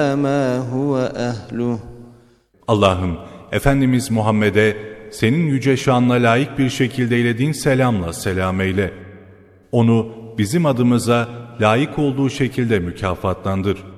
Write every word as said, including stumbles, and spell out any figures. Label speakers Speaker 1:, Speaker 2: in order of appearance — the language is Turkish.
Speaker 1: مَا هُوَ أَهْلُهُ.
Speaker 2: Allah'ım, Efendimiz Muhammed'e senin yüce şanla layık bir şekilde eylediğin selamla selam eyle. Onu bizim adımıza layık olduğu şekilde mükafatlandır.